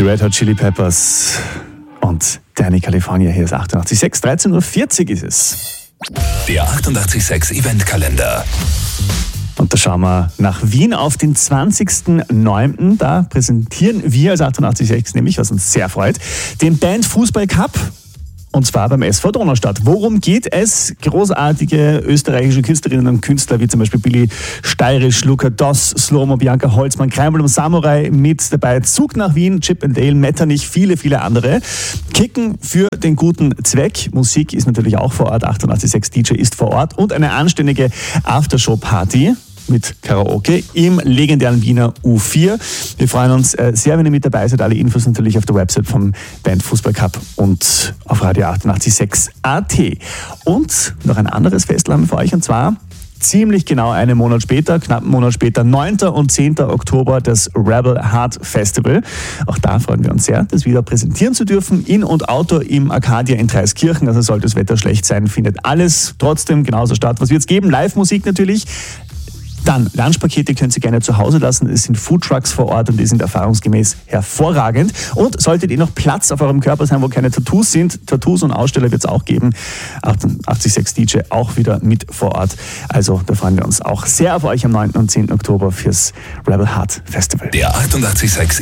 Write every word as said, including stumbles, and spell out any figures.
Red Hot Chili Peppers und Danny California. Hier ist achtundachtzig Komma sechs, dreizehn Uhr vierzig ist es. Der achtundachtzig Komma sechs Eventkalender. Und da schauen wir nach Wien auf den zwanzigsten neunten Da präsentieren wir als achtundachtzig Komma sechs nämlich, was uns sehr freut, den Band Fußball Cup. Und zwar beim S V Donaustadt. Worum geht es? Großartige österreichische Künstlerinnen und Künstler, wie zum Beispiel Billy Steirisch, Luca Doss, Slomo, Bianca Holzmann, Kreinbl und Samurai mit dabei. Zug nach Wien, Chip and Dale, Metternich, viele, viele andere. Kicken für den guten Zweck. Musik ist natürlich auch vor Ort. achtundachtzig Komma sechs D J ist vor Ort. Und eine anständige Aftershow-Party mit Karaoke im legendären Wiener U vier. Wir freuen uns sehr, wenn ihr mit dabei seid. Alle Infos natürlich auf der Website vom Band Fußball Cup und auf Radio achtundachtzig Komma sechs A T. Und noch ein anderes Fest haben wir für euch, und zwar ziemlich genau einen Monat später, knapp einen Monat später, neunten und zehnten Oktober, das Rebel Heart Festival. Auch da freuen wir uns sehr, das wieder präsentieren zu dürfen. In- und Outdoor im Arcadia in Dreiskirchen. Also sollte das Wetter schlecht sein, findet alles trotzdem genauso statt. Was wird es geben? Live-Musik natürlich. Dann, Lunchpakete könnt ihr gerne zu Hause lassen. Es sind Foodtrucks vor Ort und die sind erfahrungsgemäß hervorragend. Und solltet ihr noch Platz auf eurem Körper sein, wo keine Tattoos sind, Tattoos und Aussteller wird es auch geben. achtundachtzig Komma sechs D J auch wieder mit vor Ort. Also da freuen wir uns auch sehr auf euch am neunten und zehnten Oktober fürs Rebel Heart Festival. Der achtundachtzig Komma sechs